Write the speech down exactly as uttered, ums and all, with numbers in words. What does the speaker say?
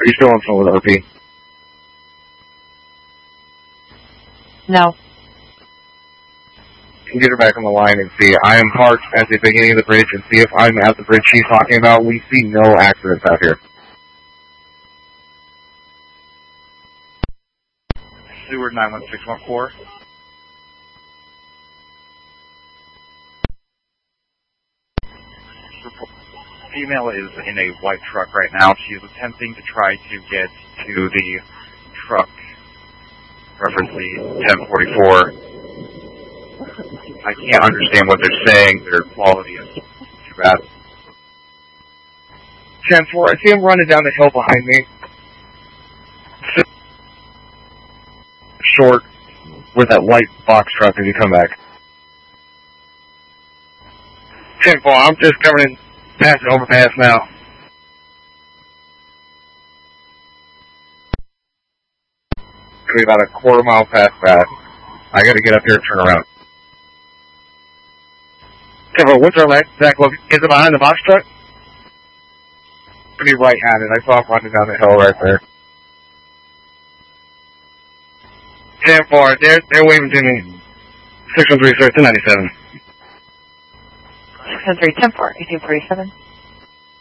Are you still on phone with O P? No. You can get her back on the line and see. I am parked at the beginning of the bridge and see if I'm at the bridge she's talking about. We see no accidents out here. Seward nine one six one four. Female is in a white truck right now. She is attempting to try to get to the truck, referencing ten forty-four. I can't understand what they're saying. Their quality is too bad. ten four, I see him running down the hill behind me. Short with that white box truck as you come back. ten four, I'm just coming in past the overpass now. Could be about a quarter mile past that. I gotta get up here and turn around. ten four, what's our last exact look? Is it behind the box truck? Pretty right-handed. I saw him running down the hill right there. ten four, they're, they're waving to me. six one three, sir, two ninety-seven. six one three, ten four, eighteen forty-seven.